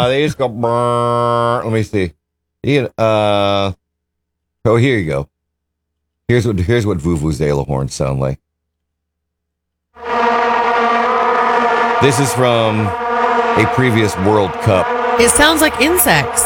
They just go. Brrr. Let me see. Oh, here you go. Here's what vuvuzela horns sound like. This is from a previous World Cup. It sounds like insects.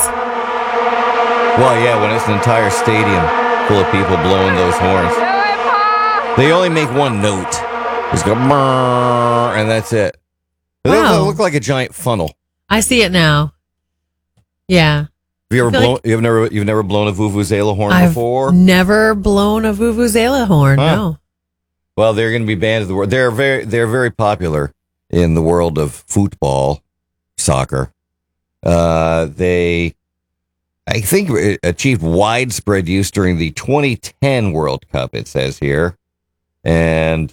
Well, yeah, when it's an entire stadium full of people blowing those horns. They only make one note. Just go, and that's it. They look like a giant funnel. I see it now. Yeah. You've never blown a vuvuzela horn before? I've never blown a vuvuzela horn. Huh. No. Well, they're going to be banned in the world. They're very popular in the world of football, soccer. They, I think, achieved widespread use during the 2010 World Cup, it says here, and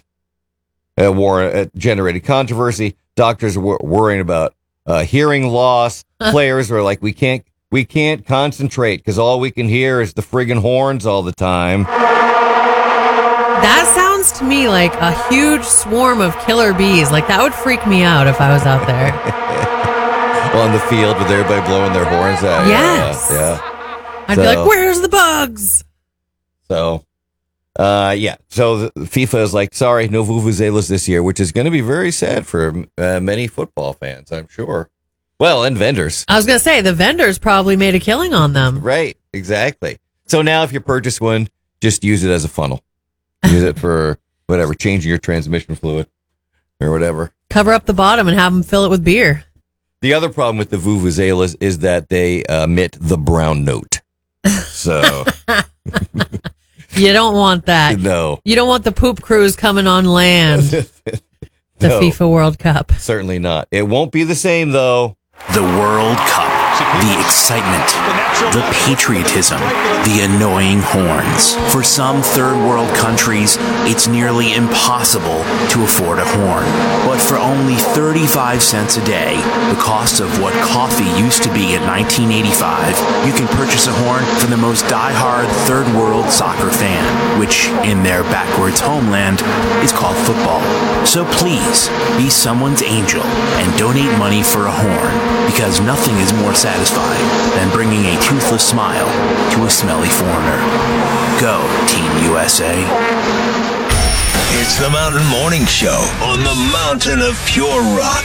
generated controversy. Doctors were worrying about hearing loss. Players were like, we can't concentrate because all we can hear is the friggin' horns all the time. That sounds to me like a huge swarm of killer bees. Like, that would freak me out if I was out there. On the field with everybody blowing their horns out. Yes. Yeah. I'd be like, where's the bugs? So, yeah. So FIFA is like, sorry, no vuvuzelas this year, which is going to be very sad for many football fans, I'm sure. Well, and vendors. I was going to say, the vendors probably made a killing on them. Right. Exactly. So now if you purchase one, just use it as a funnel. Use it for whatever, changing your transmission fluid or whatever. Cover up the bottom and have them fill it with beer. The other problem with the vuvuzelas is that they emit the brown note. So you don't want that. No. You don't want the poop crews coming on land. The FIFA World Cup. Certainly not. It won't be the same, though. The World Cup. The excitement, the patriotism, the annoying horns. For some third world countries, it's nearly impossible to afford a horn. But for only 35 cents a day, the cost of what coffee used to be in 1985, you can purchase a horn for the most diehard third world soccer fan, which in their backwards homeland is called football. So please, be someone's angel and donate money for a horn, because nothing is more satisfying than bringing a toothless smile to a smelly foreigner. Go, Team USA. It's the Mountain Morning Show on the mountain of pure rock.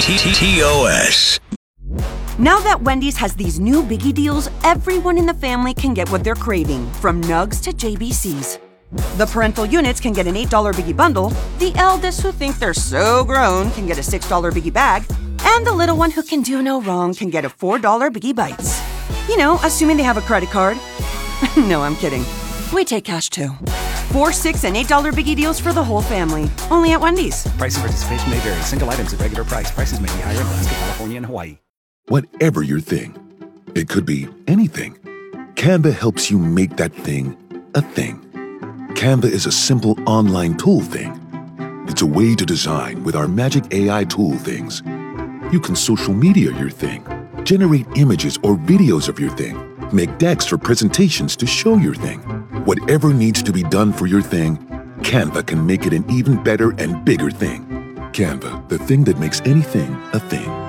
TOS. Now that Wendy's has these new biggie deals, everyone in the family can get what they're craving, from nugs to JBCs. The parental units can get an $8 biggie bundle, the eldest who think they're so grown can get a $6 biggie bag, and the little one who can do no wrong can get a $4 biggie bites. You know, assuming they have a credit card. No, I'm kidding. We take cash too. $4, $6, and $8 biggie deals for the whole family. Only at Wendy's. Price and participation may vary. Single items at regular price. Prices may be higher in Alaska, California, and Hawaii. Whatever your thing, it could be anything. Canva helps you make that thing a thing. Canva is a simple online tool thing. It's a way to design with our magic AI tool things. You can social media your thing, generate images or videos of your thing, make decks for presentations to show your thing. Whatever needs to be done for your thing, Canva can make it an even better and bigger thing. Canva, the thing that makes anything a thing.